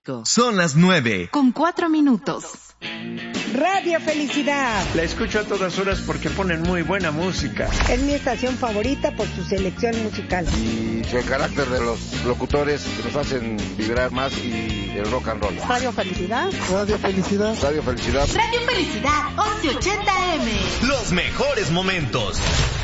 México. Son las 9:04. Radio Felicidad. La escucho a todas horas porque ponen muy buena música. Es mi estación favorita por su selección musical. Y el carácter de los locutores que nos hacen vibrar más y el rock and roll. Radio Felicidad. Radio Felicidad. Radio Felicidad. Radio Felicidad 1180M. Los mejores momentos.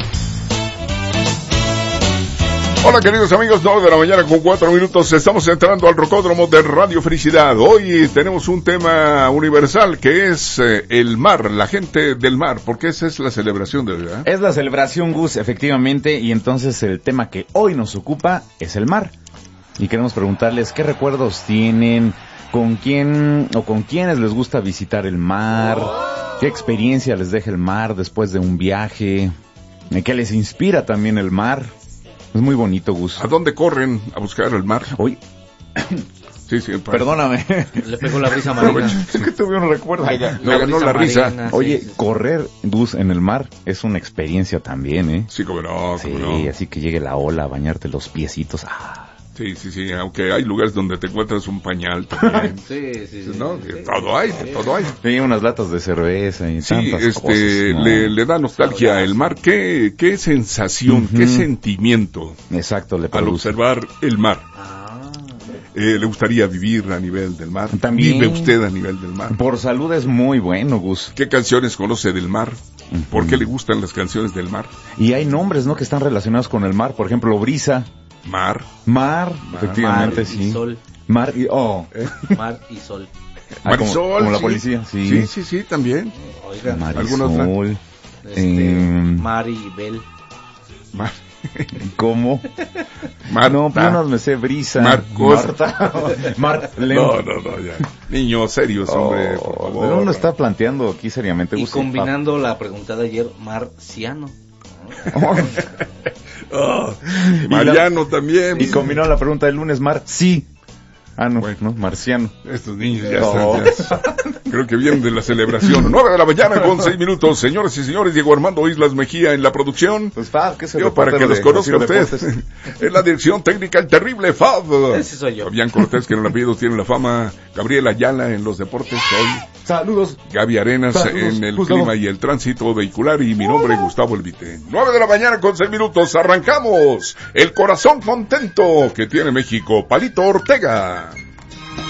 Hola queridos amigos, 9:04. Estamos entrando al rocódromo de Radio Felicidad. Hoy tenemos un tema universal que es el mar, la gente del mar, porque esa es la celebración de hoy, ¿verdad? Es la celebración, Gus, efectivamente, y entonces el tema que hoy nos ocupa es el mar. Y queremos preguntarles qué recuerdos tienen, con quién o con quiénes les gusta visitar el mar, qué experiencia les deja el mar después de un viaje, qué les inspira también el mar. Es muy bonito, Gus. ¿A dónde corren a buscar el mar? Hoy. Sí, perdóname. Le pegó la risa marina. Es que tuve un recuerdo. Me ganó la risa. Marina, Oye, sí. correr, Gus, en el mar es una experiencia también, ¿eh? Sí, cómo no, Sí, cómo no. así que llegue la ola, bañarte los piecitos. Sí, aunque hay lugares donde te encuentras un pañal también. Sí. ¿No? Sí. Todo hay. Hay unas latas de cerveza y Sí, tantas cosas. ¿No? le da nostalgia el mar. ¿Qué sensación, qué sentimiento Exacto, le al produce. observar el mar? ¿Le gustaría vivir a nivel del mar? También. ¿Vive usted a nivel del mar? Por salud es muy bueno, Gus. ¿Qué canciones conoce del mar? ¿Por qué le gustan las canciones del mar? Y hay nombres, ¿no?, que están relacionados con el mar. Por ejemplo, brisa. Mar. Mar, efectivamente, Mar y sí. sol. Mar y... Mar y sol. Marisol. Como la sí. policía, sí. Sí, también. Oiga, Marisol. Mar y Bel. Mar. ¿Cómo? Marta. No, pero no me sé brisa. Marcos. Marta. No, ya. Niños serios, hombre, por favor. Pero uno está planteando aquí seriamente. Y Gus, combinando la pregunta de ayer, marciano. Mariano también. Y combinó la pregunta del lunes, Mar, sí. No, Bueno. no, marciano. Estos niños ya están. Creo que vienen de la celebración. 9:06. Señoras y señores, Diego Armando Islas Mejía en la producción. Pues Fab, ¿qué se Yo para que los conozca usted. En la dirección técnica, el terrible Fab. Ese soy yo. Fabián Cortés, que en el apellido tiene la fama. Gabriel Ayala en los deportes hoy. Saludos. Gaby Arenas en el Gustavo. clima y el tránsito vehicular. Y mi nombre, Gustavo Elvite. 9:06. Arrancamos. El corazón contento que tiene México. Palito Ortega.